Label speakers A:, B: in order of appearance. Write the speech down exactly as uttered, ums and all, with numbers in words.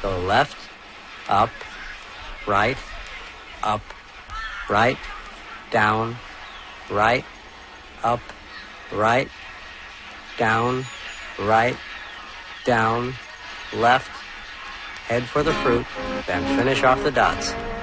A: Go left, up, right, up, right, down, right, up, right, down, right, down, left, head for the fruit, then finish off the dots.